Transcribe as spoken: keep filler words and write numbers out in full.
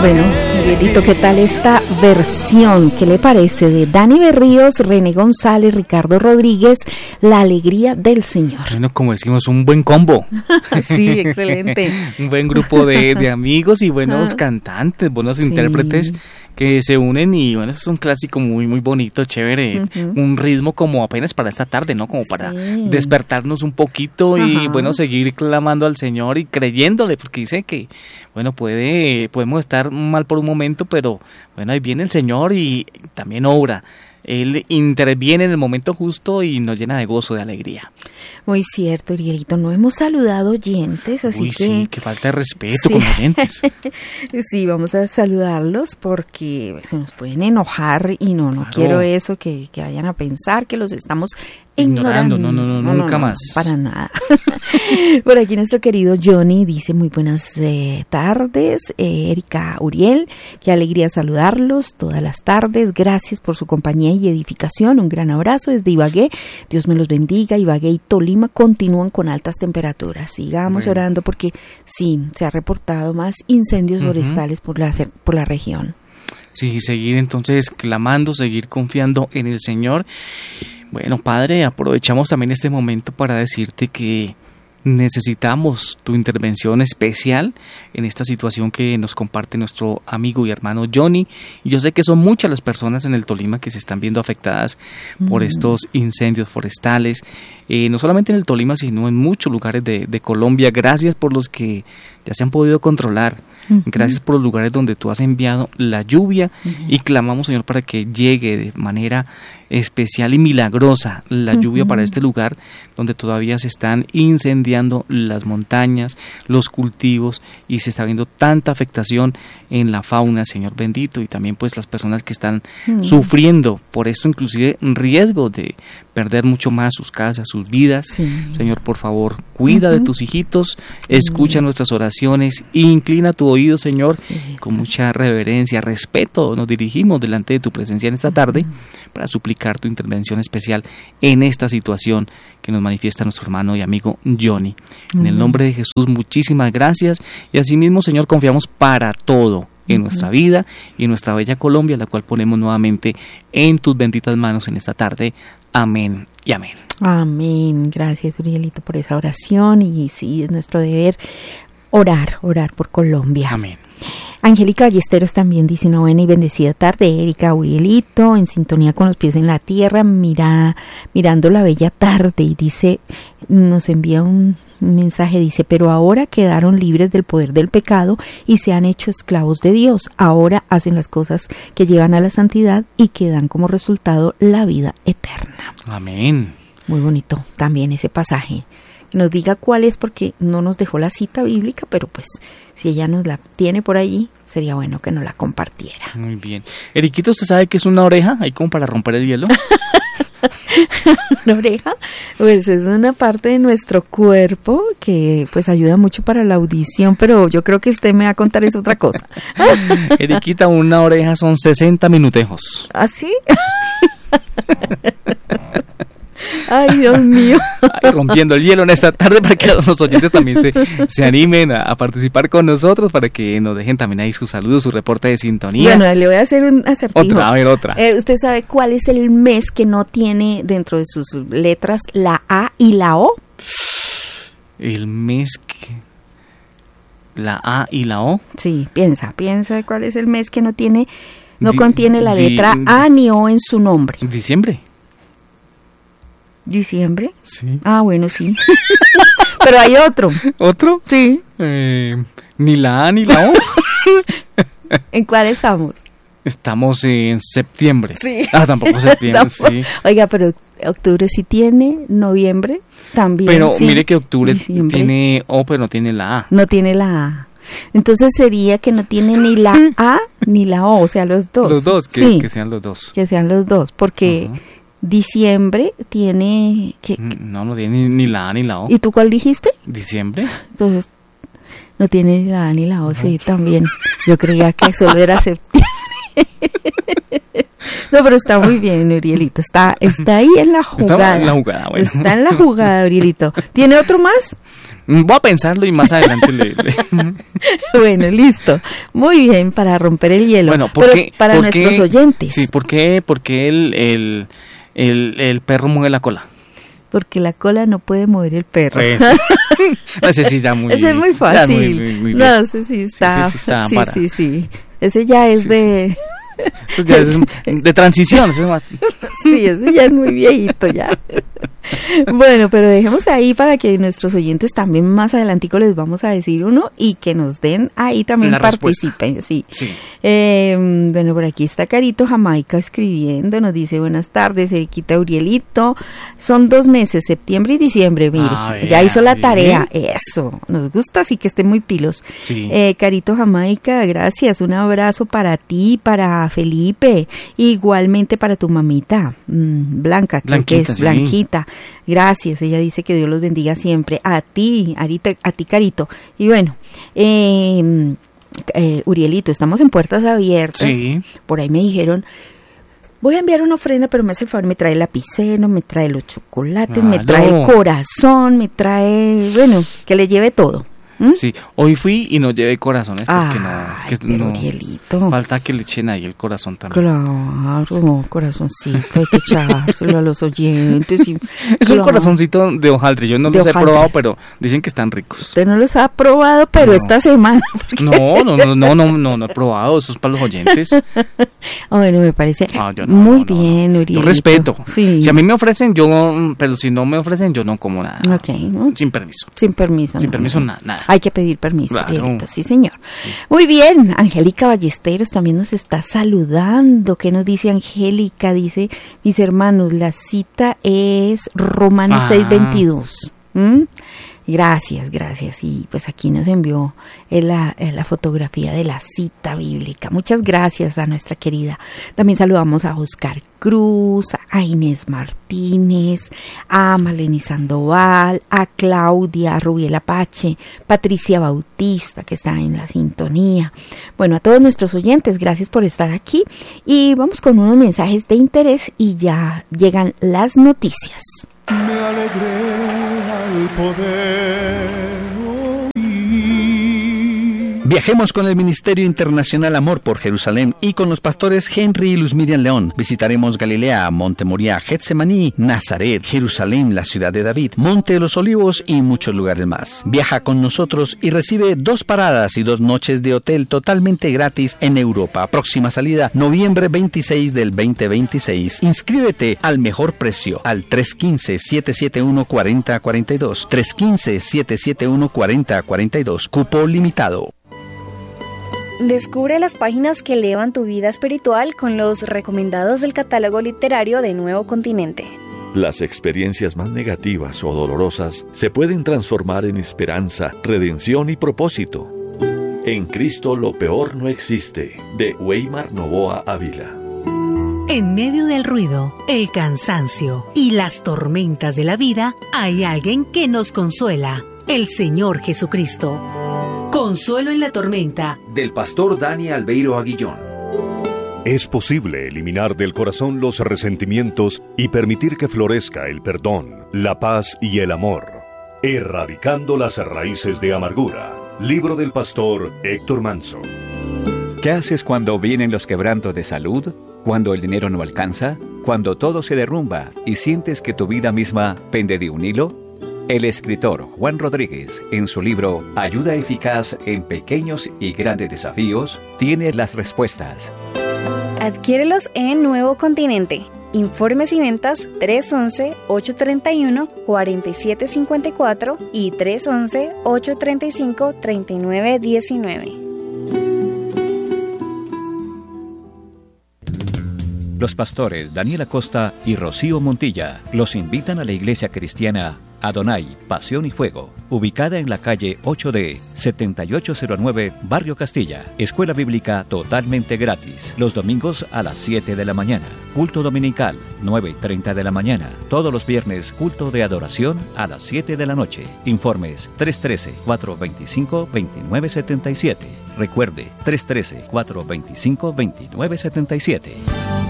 Bueno, Miguelito, ¿qué tal esta versión? ¿Qué le parece? De Dani Berríos, René González, Ricardo Rodríguez, La Alegría del Señor. Bueno, como decimos, un buen combo. Sí, excelente. Un buen grupo de, de amigos y buenos ah, cantantes, buenos sí. intérpretes que se unen y bueno, es un clásico muy muy bonito, chévere, uh-huh. un ritmo como apenas para esta tarde, ¿no? Como para sí. despertarnos un poquito uh-huh. y bueno, seguir clamando al Señor y creyéndole, porque dice que bueno, puede podemos estar mal por un momento, pero bueno, ahí viene el Señor y también obra. Él interviene en el momento justo y nos llena de gozo, de alegría. Muy cierto, Urielito. No hemos saludado oyentes, así Uy, que... sí, que falta de respeto sí. con oyentes. Sí, vamos a saludarlos porque se nos pueden enojar y no, no claro. quiero eso, que, que vayan a pensar que los estamos ignorando. ignorando. No, no, no, no nunca no, más. Para nada. Por aquí nuestro querido Johnny dice muy buenas eh, tardes, eh, Erika, Uriel, qué alegría saludarlos todas las tardes, gracias por su compañía y edificación, un gran abrazo desde Ibagué, Dios me los bendiga. Ibagué y Tolima continúan con altas temperaturas, sigamos bueno. orando porque sí, se ha reportado más incendios uh-huh. forestales por la, por la región. Sí, seguir entonces clamando, seguir confiando en el Señor. Bueno, Padre, aprovechamos también este momento para decirte que necesitamos tu intervención especial en esta situación que nos comparte nuestro amigo y hermano Johnny. Yo sé que son muchas las personas en el Tolima que se están viendo afectadas mm. por estos incendios forestales, eh, no solamente en el Tolima, sino en muchos lugares de, de Colombia. Gracias por los que ya se han podido controlar. Uh-huh. Gracias por los lugares donde tú has enviado la lluvia uh-huh. y clamamos, Señor, para que llegue de manera especial y milagrosa la uh-huh. lluvia para este lugar donde todavía se están incendiando las montañas, los cultivos y se está viendo tanta afectación en la fauna, Señor bendito, y también pues las personas que están uh-huh. sufriendo por esto, inclusive en riesgo de perder mucho más sus casas, sus vidas. Sí. Señor, por favor, cuida uh-huh. de tus hijitos, escucha uh-huh. nuestras oraciones, inclina tu oído, Señor, sí, con sí. mucha reverencia, respeto, nos dirigimos delante de tu presencia en esta tarde uh-huh. para suplicar tu intervención especial en esta situación que nos manifiesta nuestro hermano y amigo Johnny. Uh-huh. En el nombre de Jesús, muchísimas gracias y asimismo, Señor, confiamos para todo en uh-huh. nuestra vida y en nuestra bella Colombia, la cual ponemos nuevamente en tus benditas manos en esta tarde. Amén y amén. Amén. Gracias, Urielito, por esa oración y sí, es nuestro deber orar, orar por Colombia. Amén. Angélica Ballesteros también dice una buena y bendecida tarde, Erika, Urielito, en sintonía con los pies en la tierra, mira, mirando la bella tarde, y dice, nos envía un mensaje, dice, pero ahora quedaron libres del poder del pecado y se han hecho esclavos de Dios, ahora hacen las cosas que llevan a la santidad y que dan como resultado la vida eterna. Amén. Muy bonito también ese pasaje. Nos diga cuál es, porque no nos dejó la cita bíblica, pero pues si ella nos la tiene por allí, sería bueno que nos la compartiera. Muy bien. Eriquito, ¿usted sabe qué es una oreja? Ahí como para romper el hielo. ¿Una oreja? Pues es una parte de nuestro cuerpo que pues ayuda mucho para la audición, pero yo creo que usted me va a contar es otra cosa. Eriquita, una oreja son sesenta minutejos. ¿Ah, sí? Ay, Dios mío. Ay, rompiendo el hielo en esta tarde para que los oyentes también se, se animen a, a participar con nosotros, para que nos dejen también ahí sus saludos, su reporte de sintonía. Bueno, le voy a hacer un acertijo. Otra, a ver, otra. Eh, ¿Usted sabe cuál es el mes que no tiene dentro de sus letras la A y la O? El mes que... ¿La A y la O? Sí, piensa, piensa cuál es el mes que no tiene, no Di, contiene la letra di, A ni O en su nombre. Diciembre. ¿Diciembre? Sí. Ah, bueno, sí. Pero hay otro. ¿Otro? Sí. Eh, ni la A ni la O. ¿En cuál estamos? Estamos en septiembre. Sí. Ah, tampoco septiembre, tampoco. Sí. Oiga, pero octubre sí tiene, noviembre también. Pero sí. Mire que octubre Diciembre. Tiene O, pero no tiene la A. No tiene la A. Entonces sería que no tiene ni la A ni la O, o sea, los dos. Los dos, que, sí. que sean los dos. Que sean los dos, porque... Uh-huh. Diciembre tiene... ¿qué, qué? No, no tiene ni, ni la A ni la O. ¿Y tú cuál dijiste? Diciembre. Entonces, no tiene ni la A ni la O, sí, también. Yo creía que solo era septiembre. No, pero está muy bien, Urielito. Está, está ahí en la jugada. Está en la jugada, bueno. Está en la jugada, Urielito. ¿Tiene otro más? Voy a pensarlo y más adelante le... le... Bueno, listo. Muy bien, para romper el hielo. Bueno, ¿por Pero qué, para por nuestros qué, oyentes. Sí, ¿por qué, por qué el, el, el, el perro mueve la cola? Porque la cola no puede mover el perro. Eso. Ese sí está muy... Ese es muy fácil. Muy, muy, muy no, ese sí está... Sí, sí, sí, está sí, para... sí, sí. Ese ya es sí, de... Sí. Eso ya es de transición. Sí, ese ya es muy viejito ya. Bueno, pero dejemos ahí para que nuestros oyentes también más adelantico les vamos a decir uno y que nos den ahí también la participen. Sí. sí. Eh, bueno, por aquí está Carito Jamaica escribiendo, nos dice buenas tardes, Eriquita Urielito. Son dos meses, septiembre y diciembre, mire, ah, ya hizo la tarea. Eso, nos gusta, así que estén muy pilos. Sí. Eh, Carito Jamaica, gracias, un abrazo para ti, para Felipe, igualmente para tu mamita, mm, Blanca, creo Blanquita, que es sí. Blanquita. Gracias, ella dice que Dios los bendiga siempre. A ti, Arita, a ti, Carito. Y bueno, eh, eh, Urielito, estamos en puertas abiertas. Sí. Por ahí me dijeron, voy a enviar una ofrenda, pero me hace el favor, me trae el lapicero, me trae los chocolates, ah, me trae no. el corazón, me trae, bueno, que le lleve todo. ¿Mm? Sí, hoy fui y no llevé corazones porque ah, no, es que no, Urielito. Falta que le echen ahí el corazón también. Claro, corazoncito, hay que echárselo a los oyentes. Y, es claro. un corazoncito de hojaldre, yo no de los hojaldre. he probado, pero dicen que están ricos. Usted no los ha probado, pero no. esta semana. Porque... No, no, no, no, no, no, no he probado, eso es para los oyentes. Bueno, me parece ah, yo no, muy no, no, bien, no. Urielito. Yo respeto. Sí. Si a mí me ofrecen, yo, pero si no me ofrecen, yo no como nada. Okay, ¿no? Sin permiso. Sin permiso. Sin no, permiso, no. nada, nada. Hay que pedir permiso, claro. Urielito, sí, señor. Sí. Muy bien, Angélica Ballesteros también nos está saludando. ¿Qué nos dice Angélica? Dice, mis hermanos, la cita es Romanos ah. seis veintidós. ¿Mm? Gracias, gracias. Y pues aquí nos envió la, la fotografía de la cita bíblica. Muchas gracias a nuestra querida. También saludamos a Oscar Cruz, a Inés Martínez, a Maleni Sandoval, a Claudia Rubiel Apache, Patricia Bautista, que está en la sintonía. Bueno, a todos nuestros oyentes, gracias por estar aquí. Y vamos con unos mensajes de interés y ya llegan las noticias. Me alegré al poder Viajemos con el Ministerio Internacional Amor por Jerusalén y con los pastores Henry y Luz Miriam León. Visitaremos Galilea, Monte Moriah, Getsemaní, Nazaret, Jerusalén, la ciudad de David, Monte de los Olivos y muchos lugares más. Viaja con nosotros y recibe dos paradas y dos noches de hotel totalmente gratis en Europa. Próxima salida, noviembre veintiséis del veinte veintiséis. Inscríbete al mejor precio al tres uno cinco, siete siete uno, cuatro cero cuatro dos. tres uno cinco, siete siete uno, cuatro cero cuatro dos. Cupo limitado. Descubre las páginas que elevan tu vida espiritual con los recomendados del catálogo literario de Nuevo Continente. Las experiencias más negativas o dolorosas se pueden transformar en esperanza, redención y propósito. En Cristo lo peor no existe, de Weimar Novoa Ávila. En medio del ruido, el cansancio y las tormentas de la vida, hay alguien que nos consuela, el Señor Jesucristo. Consuelo en la tormenta, del pastor Dani Albeiro Aguillón. Es posible eliminar del corazón los resentimientos y permitir que florezca el perdón, la paz y el amor, erradicando las raíces de amargura. Libro del pastor Héctor Manso. ¿Qué haces cuando vienen los quebrantos de salud? ¿Cuando el dinero no alcanza? ¿Cuando todo se derrumba y sientes que tu vida misma pende de un hilo? El escritor Juan Rodríguez, en su libro Ayuda Eficaz en Pequeños y Grandes Desafíos, tiene las respuestas. Adquiérelos en Nuevo Continente. Informes y ventas tres uno uno, ocho tres uno, cuatro siete cinco cuatro y tres uno uno, ocho tres cinco, tres nueve uno nueve. Los pastores Daniel Acosta y Rocío Montilla los invitan a la iglesia cristiana Adonai, Pasión y Fuego, ubicada en la calle ocho D, setenta y ocho cero nueve, Barrio Castilla. Escuela bíblica totalmente gratis, los domingos a las siete de la mañana. Culto dominical, nueve y treinta de la mañana. Todos los viernes, culto de adoración a las siete de la noche. Informes tres uno tres, cuatro dos cinco, dos nueve siete siete. Recuerde, tres uno tres, cuatro dos cinco, dos nueve siete siete.